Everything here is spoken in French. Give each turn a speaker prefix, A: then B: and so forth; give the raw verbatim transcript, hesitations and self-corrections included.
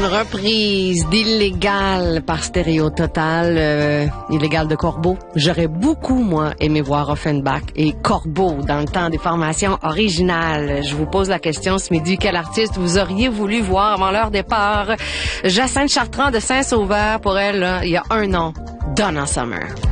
A: reprise d'Illégal par Stéréo Total, euh, Illégal de Corbeau. J'aurais beaucoup, moi, aimé voir Offenbach et Corbeau dans le temps des formations originales. Je vous pose la question ce midi, quel artiste vous auriez voulu voir avant leur départ? Jacinthe Chartrand de Saint-Sauveur, pour elle, là, il y a un an, Donna Summer.